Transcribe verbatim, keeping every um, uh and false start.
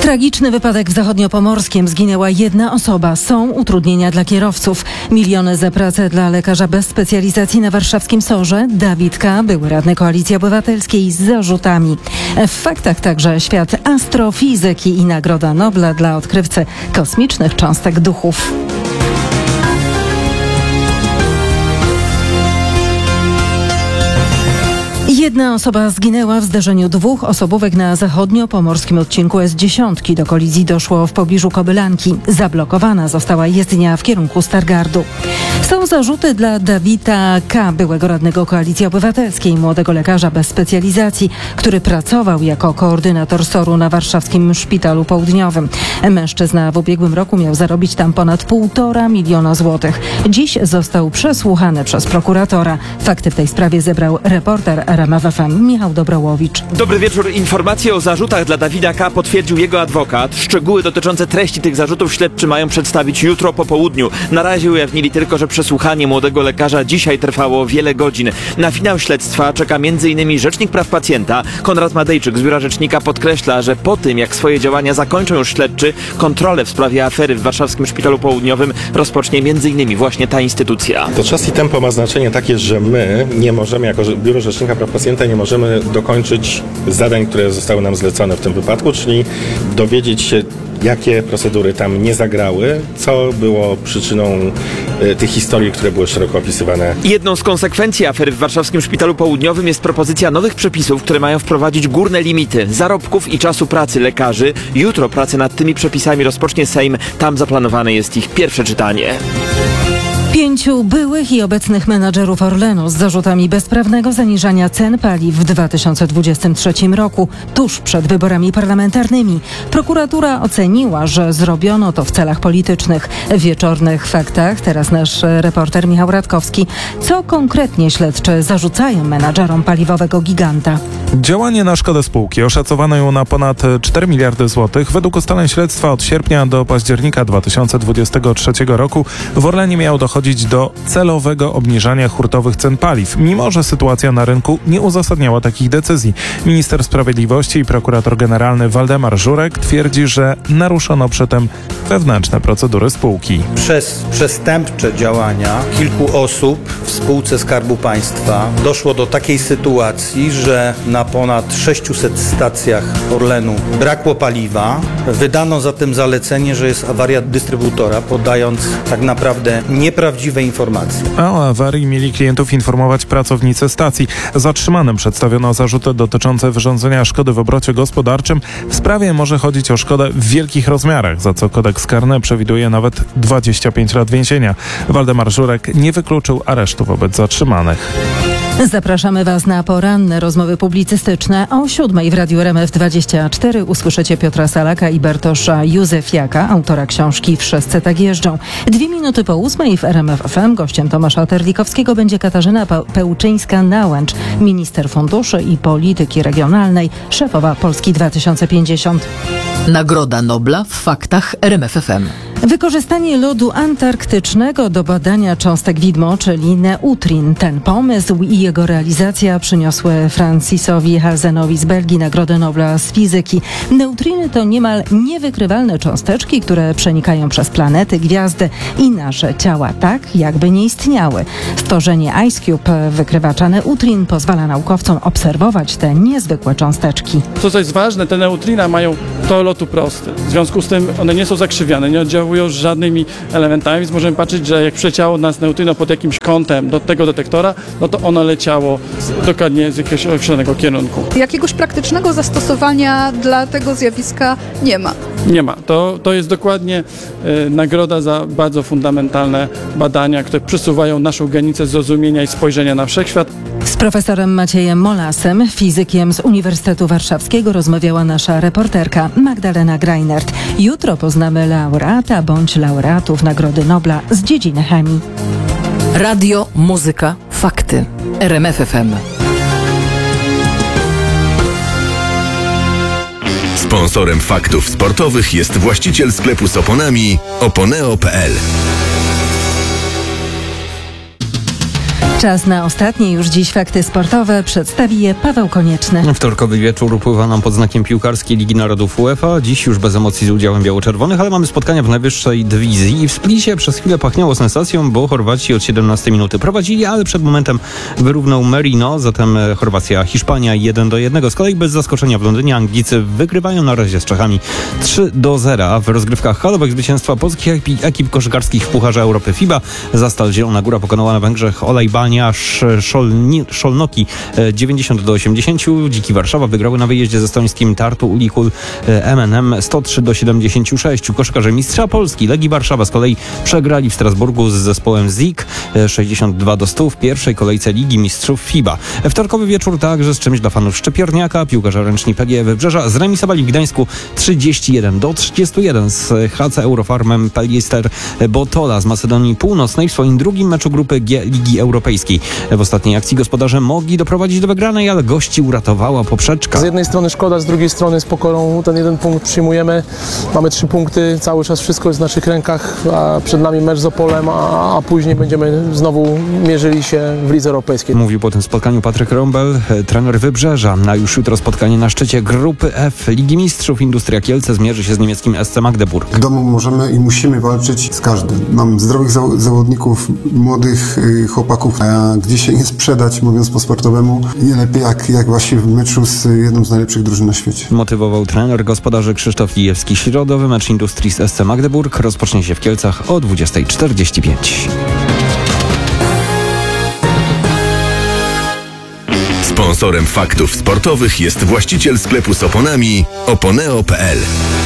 Tragiczny wypadek w Zachodniopomorskiem. Zginęła jedna osoba. Są utrudnienia dla kierowców. Miliony za pracę dla lekarza bez specjalizacji na warszawskim Sorze. Dawid K., były radny Koalicji Obywatelskiej, z zarzutami. W faktach także świat astrofizyki i Nagroda Nobla dla odkrywcy kosmicznych cząstek duchów. Jedna osoba zginęła w zderzeniu dwóch osobówek na zachodniopomorskim odcinku S dziesięć. Do kolizji doszło w pobliżu Kobylanki. Zablokowana została jezdnia w kierunku Stargardu. Są zarzuty dla Dawida K., byłego radnego Koalicji Obywatelskiej, młodego lekarza bez specjalizacji, który pracował jako koordynator soru na warszawskim Szpitalu Południowym. Mężczyzna w ubiegłym roku miał zarobić tam ponad półtora miliona złotych. Dziś został przesłuchany przez prokuratora. Fakty w tej sprawie zebrał reporter R M F F M Michał Dobrołowicz. Dobry wieczór. Informacje o zarzutach dla Dawida K. potwierdził jego adwokat. Szczegóły dotyczące treści tych zarzutów śledczy mają przedstawić jutro po południu. Na razie ujawnili tylko, że przesłuchanie młodego lekarza dzisiaj trwało wiele godzin. Na finał śledztwa czeka między innymi rzecznik praw pacjenta. Konrad Madejczyk z biura rzecznika podkreśla, że po tym, jak swoje działania zakończą już śledczy, kontrolę w sprawie afery w warszawskim Szpitalu Południowym rozpocznie między innymi właśnie ta instytucja. To czas i tempo ma znaczenie takie, że my nie możemy, jako biuro rzecznika praw pacjenta, nie możemy dokończyć zadań, które zostały nam zlecone w tym wypadku, czyli dowiedzieć się, jakie procedury tam nie zagrały, co było przyczyną y, tych historii, które były szeroko opisywane. Jedną z konsekwencji afery w warszawskim Szpitalu Południowym jest propozycja nowych przepisów, które mają wprowadzić górne limity zarobków i czasu pracy lekarzy. Jutro pracę nad tymi przepisami rozpocznie Sejm. Tam zaplanowane jest ich pierwsze czytanie. Pięciu byłych i obecnych menadżerów Orlenu z zarzutami bezprawnego zaniżania cen paliw w dwa tysiące dwudziestym trzecim roku, tuż przed wyborami parlamentarnymi. Prokuratura oceniła, że zrobiono to w celach politycznych. W wieczornych faktach teraz nasz reporter Michał Radkowski. Co konkretnie śledczy zarzucają menadżerom paliwowego giganta? Działanie na szkodę spółki. Oszacowano ją na ponad cztery miliardy złotych. Według ustaleń śledztwa od sierpnia do października dwa tysiące dwudziestego trzeciego roku w Orlenie miało dochodzić do celowego obniżania hurtowych cen paliw, mimo że sytuacja na rynku nie uzasadniała takich decyzji. Minister Sprawiedliwości i prokurator generalny Waldemar Żurek twierdzi, że naruszono przy tym wewnętrzne procedury spółki. Przez przestępcze działania kilku osób w spółce Skarbu Państwa doszło do takiej sytuacji, że na ponad sześciuset stacjach Orlenu brakło paliwa. Wydano zatem zalecenie, że jest awaria dystrybutora, podając tak naprawdę nieprawdziwe informacje. A o awarii mieli klientów informować pracownicy stacji. Zatrzymanym przedstawiono zarzuty dotyczące wyrządzenia szkody w obrocie gospodarczym. W sprawie może chodzić o szkodę w wielkich rozmiarach, za co kodeks karny przewiduje nawet dwadzieścia pięć lat więzienia. Waldemar Żurek nie wykluczył aresztu wobec zatrzymanych. Zapraszamy Was na poranne rozmowy publicystyczne. O siódmej w Radiu R M F dwadzieścia cztery usłyszycie Piotra Salaka i Bartosza Józefiaka, autora książki Wszyscy tak jeżdżą. Dwie minuty po ósmej w R M F F M gościem Tomasza Terlikowskiego będzie Katarzyna Pełczyńska-Nałęcz, minister funduszy i polityki regionalnej, szefowa Polski dwa tysiące pięćdziesiąt. Nagroda Nobla w faktach R M F F M. Wykorzystanie lodu antarktycznego do badania cząstek widmo, czyli neutrin. Ten pomysł i jego realizacja przyniosły Francisowi Halsenowi z Belgii Nagrodę Nobla z fizyki. Neutriny to niemal niewykrywalne cząsteczki, które przenikają przez planety, gwiazdy i nasze ciała tak, jakby nie istniały. Stworzenie IceCube, wykrywacza neutrin, pozwala naukowcom obserwować te niezwykłe cząsteczki. To, co jest ważne, te neutrina mają to lotu prosty. W związku z tym one nie są zakrzywiane, nie oddziałują żadnymi elementami, więc możemy patrzeć, że jak przyleciało nas neutrino pod jakimś kątem do tego detektora, no to ono leciało z, dokładnie z jakiegoś określonego kierunku. Jakiegoś praktycznego zastosowania dla tego zjawiska nie ma. Nie ma. To, to jest dokładnie y, nagroda za bardzo fundamentalne badania, które przesuwają naszą granicę zrozumienia i spojrzenia na wszechświat. Z profesorem Maciejem Molasem, fizykiem z Uniwersytetu Warszawskiego, rozmawiała nasza reporterka Magdalena Greinert. Jutro poznamy laureata bądź laureatów Nagrody Nobla z dziedziny chemii. Radio, muzyka, fakty. R M F F M. Sponsorem faktów sportowych jest właściciel sklepu z oponami oponeo kropka p l. Czas na ostatnie już dziś fakty sportowe. Przedstawi je Paweł Konieczny. Wtorkowy wieczór upływa nam pod znakiem piłkarskiej Ligi Narodów UEFA. Dziś już bez emocji z udziałem biało-czerwonych, ale mamy spotkania w najwyższej dywizji i w Splicie przez chwilę pachniało sensacją, bo Chorwaci od siedemnastej minuty prowadzili, ale przed momentem wyrównał Merino, zatem Chorwacja-Hiszpania jeden do jednego. Z kolei bez zaskoczenia w Londynie Anglicy wygrywają na razie z Czechami trzy do zera. W rozgrywkach halowych zwycięstwa polskich ekip koszykarskich w Pucharze Europy FIBA Zastal Zielona Góra pokonała na Węgrzech Olajbania Szolni, Szolnoki dziewięćdziesiąt do osiemdziesięciu. Dziki Warszawa wygrały na wyjeździe ze estońskim Tartu Ulikul M N M sto trzy do siedemdziesięciu sześciu. Koszykarze mistrza Polski Legii Warszawa z kolei przegrali w Strasburgu z zespołem Z I K sześćdziesiąt dwa do stu w pierwszej kolejce Ligi Mistrzów FIBA. Wtorkowy wieczór także z czymś dla fanów Szczypiorniaka. Piłkarze ręczni P G E Wybrzeża zremisowali w Gdańsku trzydzieści jeden do trzydziestu jeden z H C Eurofarmem Pelister Botola z Macedonii Północnej w swoim drugim meczu grupy G Ligi Europejskiej. W ostatniej akcji gospodarze mogli doprowadzić do wygranej, ale gości uratowała poprzeczka. Z jednej strony szkoda, z drugiej strony z pokorą ten jeden punkt przyjmujemy. Mamy trzy punkty, cały czas wszystko jest w naszych rękach, a przed nami mecz z Opolem, a, a później będziemy znowu mierzyli się w Lidze Europejskiej. Mówił po tym spotkaniu Patryk Rąbel, trener Wybrzeża. A już jutro spotkanie na szczycie grupy F Ligi Mistrzów. Industria Kielce zmierzy się z niemieckim S C Magdeburg. W domu możemy i musimy walczyć z każdym. Mam zdrowych za- zawodników, młodych y, chłopaków, a gdzie się nie sprzedać, mówiąc po sportowemu, nie lepiej jak, jak właśnie w meczu z jedną z najlepszych drużyn na świecie. Motywował trener gospodarzy Krzysztof Lijewski. Środowy mecz Industrii z S C Magdeburg rozpocznie się w Kielcach o dwudziesta czterdzieści pięć. Sponsorem faktów sportowych jest właściciel sklepu z oponami Oponeo kropka p l.